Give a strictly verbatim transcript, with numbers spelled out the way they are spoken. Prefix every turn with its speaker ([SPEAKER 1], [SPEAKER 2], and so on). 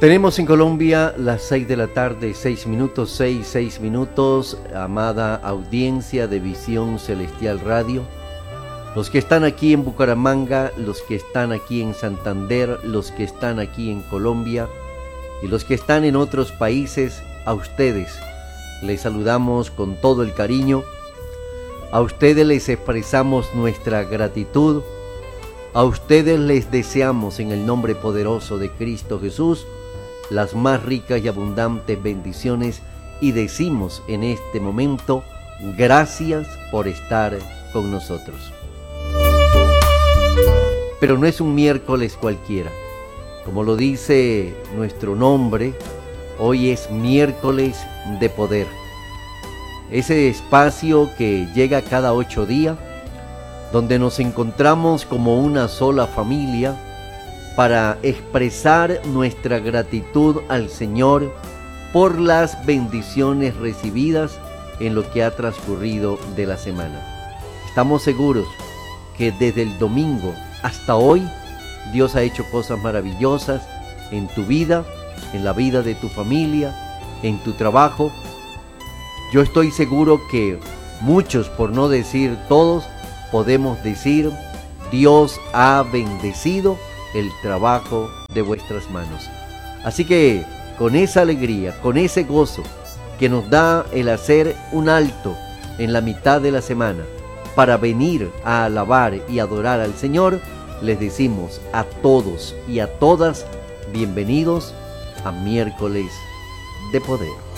[SPEAKER 1] Tenemos en Colombia las seis de la tarde, seis minutos, seis, seis minutos, amada audiencia de Visión Celestial Radio. Los que están aquí en Bucaramanga, los que están aquí en Santander, los que están aquí en Colombia y los que están en otros países, a ustedes les saludamos con todo el cariño. A ustedes les expresamos nuestra gratitud. A ustedes les deseamos en el nombre poderoso de Cristo Jesús las más ricas y abundantes bendiciones y decimos en este momento gracias por estar con nosotros. Pero no es un miércoles cualquiera. Como lo dice nuestro nombre, hoy es miércoles de poder. Ese espacio que llega cada ocho días, donde nos encontramos como una sola familia para expresar nuestra gratitud al Señor por las bendiciones recibidas en lo que ha transcurrido de la semana. Estamos seguros que desde el domingo hasta hoy Dios ha hecho cosas maravillosas en tu vida, en la vida de tu familia, en tu trabajo. Yo estoy seguro que muchos, por no decir todos, podemos decir: Dios ha bendecido el trabajo de vuestras manos. Así que con esa alegría, con ese gozo que nos da el hacer un alto en la mitad de la semana para venir a alabar y adorar al Señor, les decimos a todos y a todas bienvenidos a miércoles de poder.